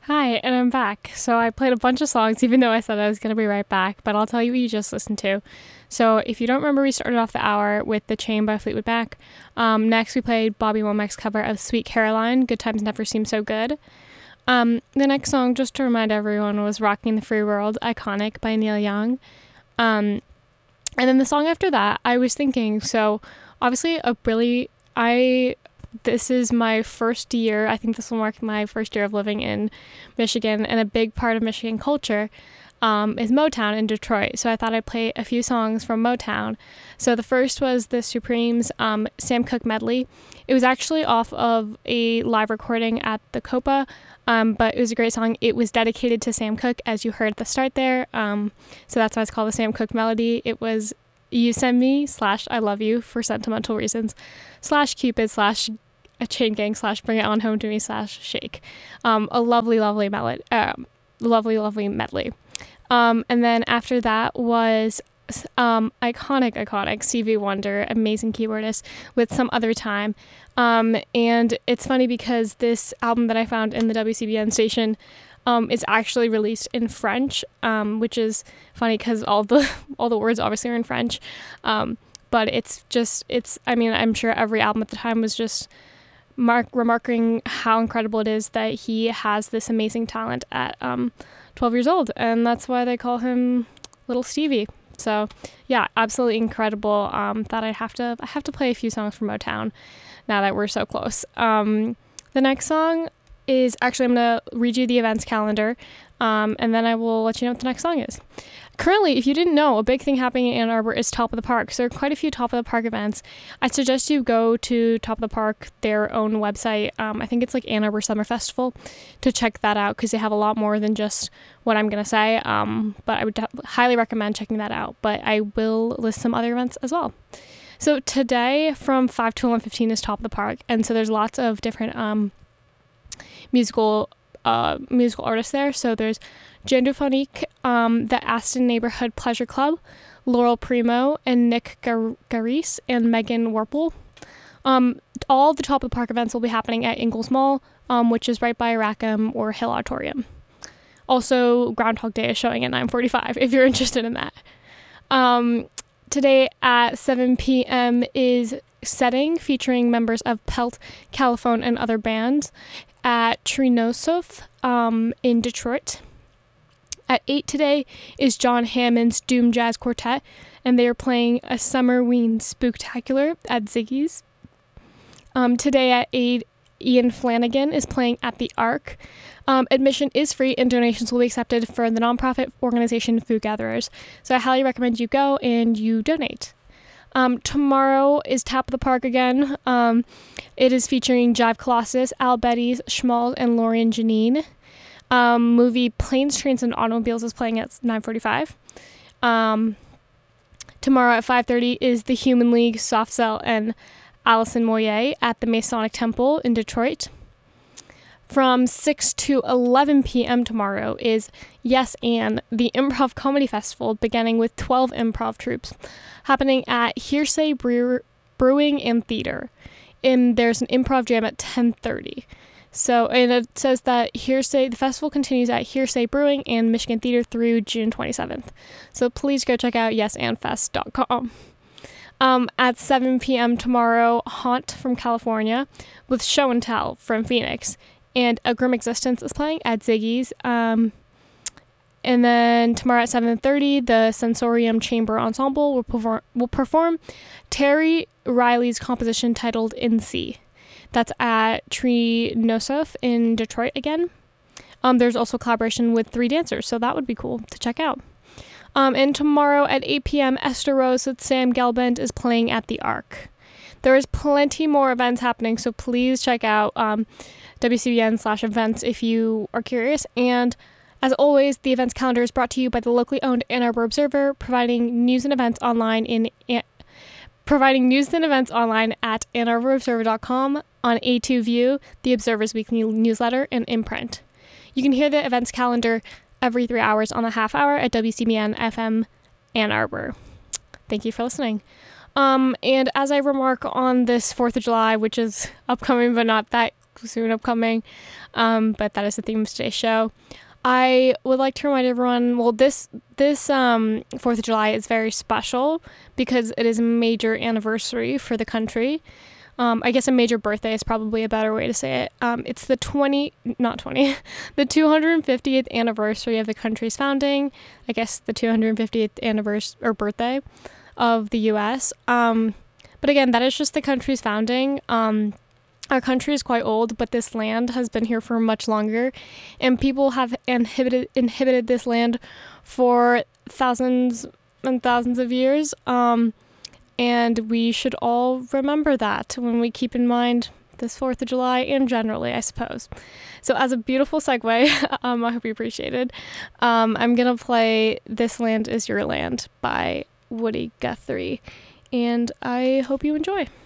Hi, and I'm back. So I played a bunch of songs, even though I said I was going to be right back, but I'll tell you what you just listened to. So if you don't remember, we started off the hour with The Chain by Fleetwood Mac. Next, we played Bobby Womack's cover of Sweet Caroline, Good Times Never Seem So Good. The next song, just to remind everyone, was Rocking the Free World, Iconic by Neil Young. And then the song after that, I was thinking, so obviously this is my first year. I think this will mark my first year of living in Michigan, and a big part of Michigan culture is Motown in Detroit. So I thought I'd play a few songs from Motown. So the first was the Supremes' Sam Cooke medley. It was actually off of a live recording at the Copa, but it was a great song. It was dedicated to Sam Cooke, as you heard at the start there. So that's why it's called the Sam Cooke melody. It was "You Send Me" / "I Love You" for sentimental reasons / Cupid / a chain gang / bring it on home to me / shake. A lovely melody, lovely medley. And then after that was iconic Stevie Wonder, amazing keyboardist, with Some Other Time. And it's funny because this album that I found in the WCBN station is actually released in French, which is funny because all the words obviously are in French. But I'm sure every album at the time was just remarking how incredible it is that he has this amazing talent at 12 years old, and that's why they call him Little Stevie. So yeah, absolutely incredible. That I have to play a few songs from Motown now that we're so close. The next song is actually, I'm gonna read you the events calendar, and then I will let you know what the next song is. Currently, if you didn't know, a big thing happening in Ann Arbor is Top of the Park. So there are quite a few Top of the Park events. I suggest you go to Top of the Park, their own website. I think it's like Ann Arbor Summer Festival, to check that out, because they have a lot more than just what I'm going to say. But I would highly recommend checking that out. But I will list some other events as well. So today from 5 to 11:15 is Top of the Park. And so there's lots of different musical artists there. So there's Jan Duphonique, the Aston Neighborhood Pleasure Club, Laurel Primo, and Nick Garise, and Megan Warple. All the Top of the Park events will be happening at Ingalls Mall, which is right by Rackham or Hill Auditorium. Also, Groundhog Day is showing at 9:45 if you're interested in that. Today at 7 p.m. is Setting, featuring members of Pelt, Caliphone, and other bands at Trinosoph in Detroit. At 8 today is John Hammond's Doom Jazz Quartet, and they are playing a Summerween Spooktacular at Ziggy's. Today at 8, Ian Flanagan is playing at the Ark. Admission is free, and donations will be accepted for the nonprofit organization Food Gatherers. So I highly recommend you go and you donate. Tomorrow is Top of the Park again. It is featuring Jive Colossus, Al Betty's, Schmalz, and Lorian Janine. Movie Planes, Trains, and Automobiles is playing at 9:45. Tomorrow at 5:30 is the Human League, Soft Cell, and Alison Moyer at the Masonic Temple in Detroit. From 6 to 11 p.m. tomorrow is Yes and, the Improv Comedy Festival, beginning with 12 improv troupes, happening at Hearsay Brewing and Theater. And there's an improv jam at 10:30. So, and it says that the festival continues at Hearsay Brewing and Michigan Theater through June 27th. So please go check out yesandfest.com. At 7 p.m. tomorrow, Haunt from California with Show and Tell from Phoenix. And A Grim Existence is playing at Ziggy's. And then tomorrow at 7:30, the Sensorium Chamber Ensemble will perform Terry Riley's composition titled In C. That's at Trinosoph in Detroit again. There's also collaboration with 3 dancers, so that would be cool to check out. And tomorrow at 8 p.m., Esther Rose with Sam Gelband is playing at the Ark. There is plenty more events happening, so please check out WCBN/events if you are curious. And as always, the events calendar is brought to you by the locally owned Ann Arbor Observer, providing news and events online at AnnArborObserver.com, on A2 View, the Observer's weekly newsletter, and imprint. You can hear the events calendar every 3 hours on the half hour at WCBN FM Ann Arbor. Thank you for listening. And as I remark on this 4th of July, which is upcoming but not that soon upcoming. But that is the theme of today's show. I would like to remind everyone, well, this 4th of July is very special because it is a major anniversary for the country. I guess a major birthday is probably a better way to say it. It's the 250th anniversary of the country's founding. I guess the 250th anniversary or birthday of the U.S. But again, that is just the country's founding. Our country is quite old, but this land has been here for much longer, and people have inhabited this land for thousands and thousands of years. And we should all remember that when we keep in mind this 4th of July and generally, I suppose. So as a beautiful segue, I hope you appreciated, I'm going to play This Land Is Your Land by Woody Guthrie, and I hope you enjoy.